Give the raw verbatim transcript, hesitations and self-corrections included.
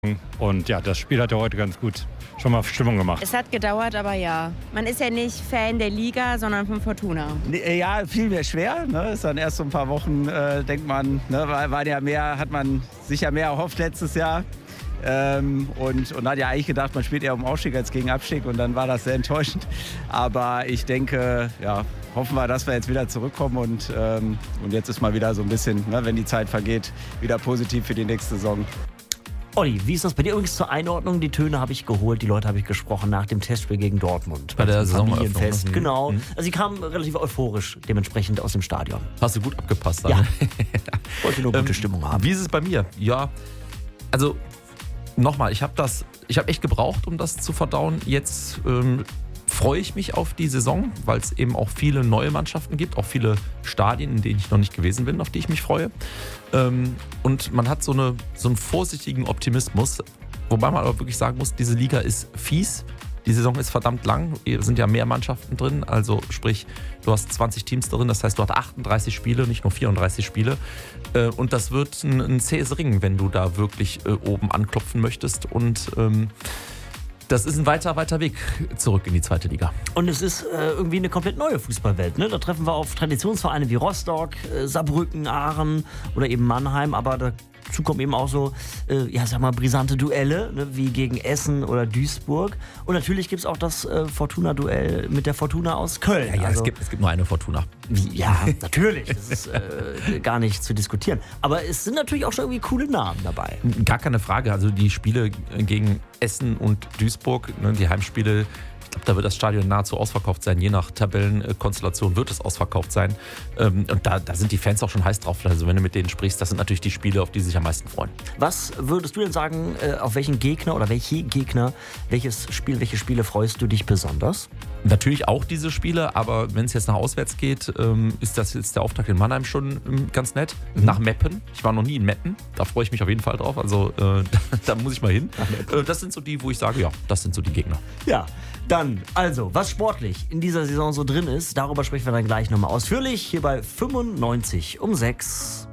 Und ja, das Spiel hat ja heute ganz gut schon mal Stimmung gemacht. Es hat gedauert, aber ja. Man ist ja nicht Fan der Liga, sondern von Fortuna. Ja, fiel mir schwer. Ne? Ist dann erst so ein paar Wochen, äh, denkt man, ne, war, war ja mehr, hat man sich ja mehr erhofft letztes Jahr. Ähm, und, und hat ja eigentlich gedacht, man spielt eher um Aufstieg als gegen Abstieg. Und dann war das sehr enttäuschend. Aber ich denke, ja, hoffen wir, dass wir jetzt wieder zurückkommen. Und, ähm, und jetzt ist mal wieder so ein bisschen, ne, wenn die Zeit vergeht, wieder positiv für die nächste Saison. Olli, wie ist das bei dir übrigens zur Einordnung? Die Töne habe ich geholt, die Leute habe ich gesprochen nach dem Testspiel gegen Dortmund. Bei der Familienfest, Saisoneröffnung. genau. Mhm. Also sie kamen relativ euphorisch dementsprechend aus dem Stadion. Hast du gut abgepasst. Ja. Dann. Wollte nur gute ähm, Stimmung haben. Wie ist es bei mir? Ja, also nochmal, ich habe das, ich habe echt gebraucht, um das zu verdauen. Jetzt ähm, freue ich mich auf die Saison, weil es eben auch viele neue Mannschaften gibt, auch viele Stadien, in denen ich noch nicht gewesen bin, auf die ich mich freue. Ähm, und man hat so, eine, so einen vorsichtigen Optimismus, wobei man aber wirklich sagen muss, diese Liga ist fies. Die Saison ist verdammt lang, es sind ja mehr Mannschaften drin, also sprich, du hast zwanzig Teams drin, das heißt, du hast achtunddreißig Spiele, nicht nur vierunddreißig Spiele. Und das wird ein, ein zähes Ringen, wenn du da wirklich oben anklopfen möchtest. Und ähm, das ist ein weiter, weiter Weg zurück in die zweite Liga. Und es ist äh, irgendwie eine komplett neue Fußballwelt. Ne? Da treffen wir auf Traditionsvereine wie Rostock, äh, Saarbrücken, Aachen oder eben Mannheim, aber da Dazu kommen eben auch so, äh, ja, sag mal, brisante Duelle, ne, wie gegen Essen oder Duisburg. Und natürlich gibt es auch das äh, Fortuna-Duell mit der Fortuna aus Köln. Ja, ja also, es, gibt, es gibt nur eine Fortuna. Wie, ja, natürlich. Das ist äh, gar nicht zu diskutieren. Aber es sind natürlich auch schon irgendwie coole Namen dabei. Gar keine Frage. Also die Spiele gegen Essen und Duisburg, ne, die Heimspiele, ich glaube, da wird das Stadion nahezu ausverkauft sein. Je nach Tabellenkonstellation wird es ausverkauft sein. Und da, da sind die Fans auch schon heiß drauf. Also wenn du mit denen sprichst, das sind natürlich die Spiele, auf die sie sich am meisten freuen. Was würdest du denn sagen, auf welchen Gegner oder welche Gegner, welches Spiel, welche Spiele freust du dich besonders? Natürlich auch diese Spiele, aber wenn es jetzt nach auswärts geht, ist das jetzt der Auftakt in Mannheim schon ganz nett. Mhm. Nach Meppen. Ich war noch nie in Meppen. Da freue ich mich auf jeden Fall drauf. Also äh, da muss ich mal hin. Das sind so die, wo ich sage, ja, das sind so die Gegner. Ja. Dann, also, was sportlich in dieser Saison so drin ist, darüber sprechen wir dann gleich nochmal ausführlich hier bei fünfundneunzig um sechs.